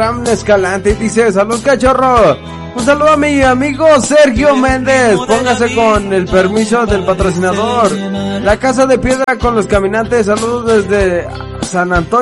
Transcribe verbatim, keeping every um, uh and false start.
Ram Escalante dice, salud cachorro. Un saludo a mi amigo Sergio Méndez. Póngase con el permiso del patrocinador. La Casa de Piedra con los Caminantes. Saludos desde San Antonio.